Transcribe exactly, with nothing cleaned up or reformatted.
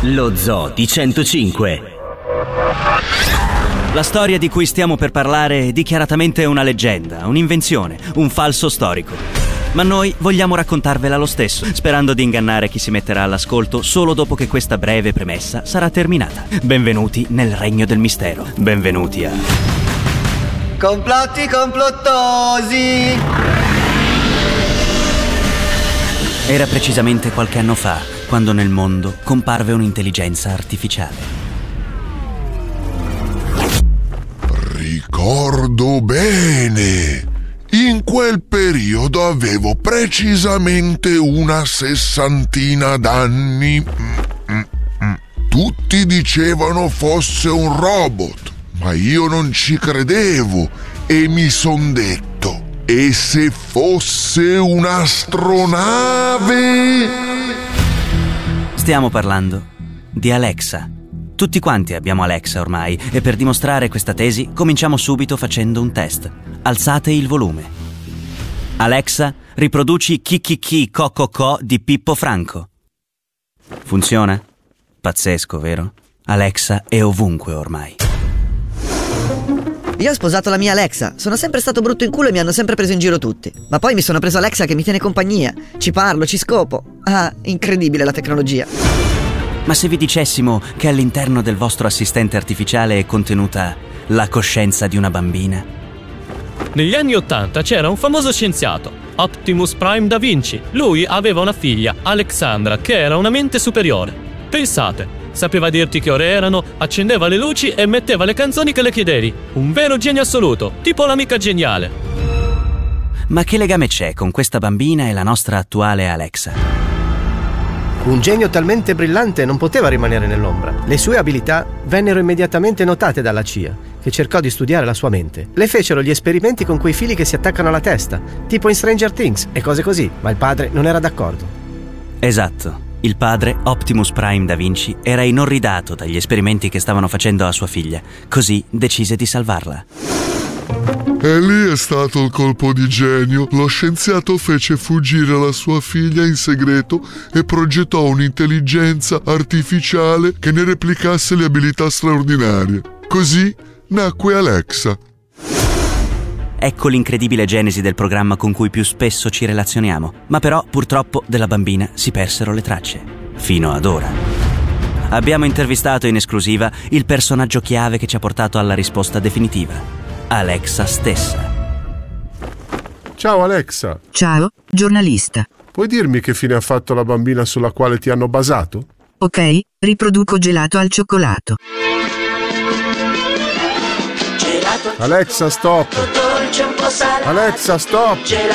Lo Zoo di centocinque. La storia di cui stiamo per parlare è dichiaratamente una leggenda, un'invenzione, un falso storico. Ma noi vogliamo raccontarvela lo stesso, sperando di ingannare chi si metterà all'ascolto solo dopo che questa breve premessa sarà terminata. Benvenuti nel regno del mistero. Benvenuti a... Complotti complottosi! Era precisamente qualche anno fa, quando nel mondo comparve un'intelligenza artificiale. Ricordo bene. In quel periodo avevo precisamente una sessantina d'anni. Tutti dicevano fosse un robot, ma io non ci credevo e mi son detto: e se fosse un'astronave? Stiamo parlando di Alexa. Tutti quanti abbiamo Alexa ormai e per dimostrare questa tesi cominciamo subito facendo un test. Alzate il volume. Alexa, riproduci Chi Chi Chi Co Co Co di Pippo Franco. Funziona? Pazzesco, vero? Alexa è ovunque ormai. Io ho sposato la mia Alexa. Sono sempre stato brutto in culo e mi hanno sempre preso in giro tutti. Ma poi mi sono preso Alexa che mi tiene compagnia. Ci parlo, ci scopo. Ah, incredibile la tecnologia. Ma se vi dicessimo che all'interno del vostro assistente artificiale è contenuta la coscienza di una bambina? Negli anni Ottanta c'era un famoso scienziato, Optimus Prime da Vinci. Lui aveva una figlia, Alexandra, che era una mente superiore. Pensate, sapeva dirti che ore erano, accendeva le luci e metteva le canzoni che le chiedevi. Un vero genio assoluto, tipo l'amica geniale. Ma che legame c'è con questa bambina e la nostra attuale Alexa? Un genio talmente brillante non poteva rimanere nell'ombra. Le sue abilità vennero immediatamente notate dalla C I A, che cercò di studiare la sua mente. Le fecero gli esperimenti con quei fili che si attaccano alla testa, tipo in Stranger Things e cose così, ma il padre non era d'accordo. Esatto. Il padre, Optimus Prime da Vinci, era inorridato dagli esperimenti che stavano facendo a sua figlia, così decise di salvarla. E lì è stato il colpo di genio. Lo scienziato fece fuggire la sua figlia in segreto e progettò un'intelligenza artificiale che ne replicasse le abilità straordinarie. Così nacque Alexa. Ecco l'incredibile genesi del programma con cui più spesso ci relazioniamo, ma però purtroppo della bambina si persero le tracce, fino ad ora. Abbiamo intervistato in esclusiva il personaggio chiave che ci ha portato alla risposta definitiva. Alexa stessa. Ciao Alexa. Ciao, giornalista. Puoi dirmi che fine ha fatto la bambina sulla quale ti hanno basato? Ok, riproduco gelato al cioccolato. Alexa, stop. Alexa, stop.